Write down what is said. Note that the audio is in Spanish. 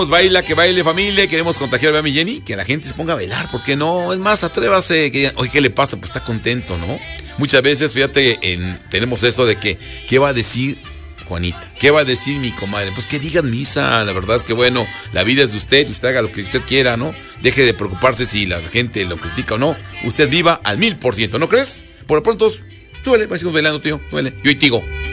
Baila, que baile familia, queremos contagiar a mi Jenny, que la gente se ponga a bailar, ¿por qué no? Es más, atrévase, que, oye, ¿qué le pasa? Pues está contento, ¿no? Muchas veces, fíjate, tenemos eso de que, ¿qué va a decir Juanita? ¿Qué va a decir mi comadre? Pues que digan misa, la verdad es que bueno, la vida es de usted haga lo que usted quiera, ¿no? Deje de preocuparse si la gente lo critica o no, usted viva al 1000%, ¿no crees? Por lo pronto, súbele, sigamos bailando, tío, súbele, yo y Tigo.